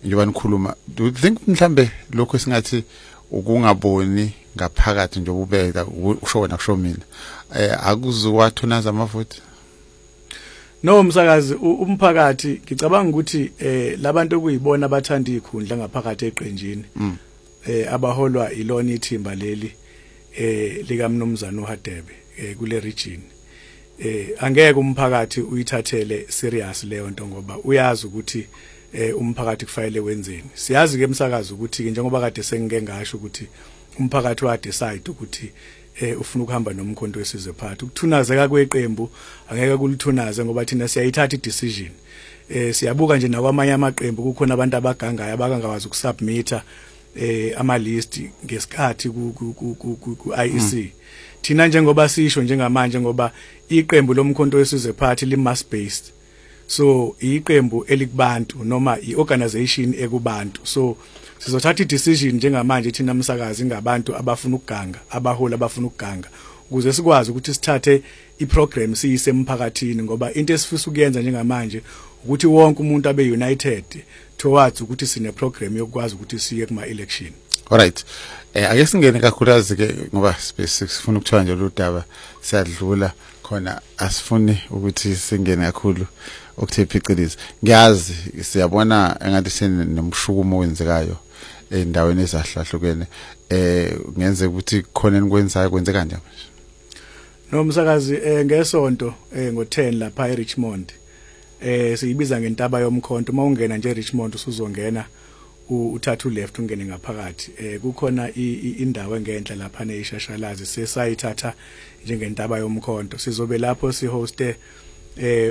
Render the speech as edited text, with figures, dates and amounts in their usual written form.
njengoba nikhuluma, do you think mhlambe lokho singathi ukungaboni ngaphakathi nje ubeka usho wena kusho mina akuzukwathunza amavoti? No msakazi, umphakathi ngicabanga ukuthi labantu okuyibona abathanda izikhundla ngaphakathi eqenjini abaholwa ilona ithimba leli lika Mnumzana uHadebe kule region. Angeke umphakathi uyithathele serious leyo nto ngoba uyazi ukuthi umphakathi kufanele wenzeni. Siyazi ke msakazi ukuthi njengoba kade sengike ngasho ukuthi umphakathi wa decide ukuthi ufuna ukuhamba nomkhonto wesizwe phansi. Ukuthunazeka kweqembu angeke kulithunaze ngoba thina siyayithatha i-decision. Siyabuka nje nakwamanye amaqembu kukhona abantu abagangayo abangakwazi ukusubmita ama list ngesikhathi ku IEC. Thina njengoba sisho njengamanje ngoba iqembu lomkhonto wesizwe phansi li mass based. So iqembu elikubantu noma iorganization ekubantu. So sizothatha i-decision njengamanje thina msakazi ngabantu abafuna ukuganga, abahola abafuna ukuganga ukuze sikwazi ukuthi sithathe iprogram siyise emphakathini ngoba into esifisa ukuyenza njengamanje ukuthi wonke umuntu abe united towards ukuthi sine program yokwazi ukuthi siye kuma election. Alright. Ake singene kakhulukazi ke ngoba sifuna ukuthola nje lo daba siyadlula khona asifuni ukuthi singene kakhulu ukuthe phiqilizi. Ngiyazi siyabona engathi senemshukumo wenzekayo endaweni ezahlahlukene ngenze ukuthi khona enikwenzayo kwenze kanjani? No msakazi ngesonto ngo10 lapha eRichmond siyibiza ngentaba yomkhonto. Uma ungena nje eRichmond usuzongena uthatha left ungene ngaphakathi kukhona indawo engenhla lapha neishashalazi sesayithatha njengentaba yomkhonto. Sizobe lapho sihoste